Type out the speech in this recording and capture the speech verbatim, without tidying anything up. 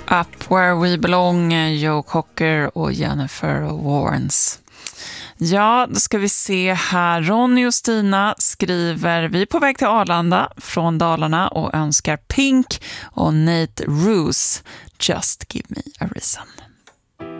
Up Where We Belong, Joe Cocker och Jennifer Warnes. Ja, då ska vi se här. Ronny och Stina skriver: vi är på väg till Arlanda från Dalarna och önskar Pink och Nate Roos Just Give Me a Reason.